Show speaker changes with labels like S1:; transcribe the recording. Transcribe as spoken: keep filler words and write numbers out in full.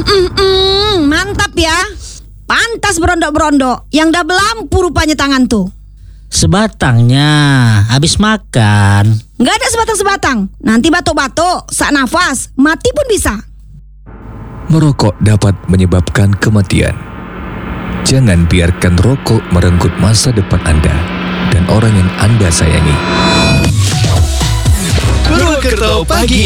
S1: mm, mm, mantap ya. Pantas berondok-berondok. Yang double lampu rupanya tangan tuh.
S2: Sebatangnya habis makan.
S1: Nggak ada sebatang-sebatang. Nanti batuk-batuk, sak nafas, mati pun bisa.
S3: Merokok dapat menyebabkan kematian. Jangan biarkan rokok merenggut masa depan Anda dan orang yang Anda sayangi.
S4: Purwokerto Pagi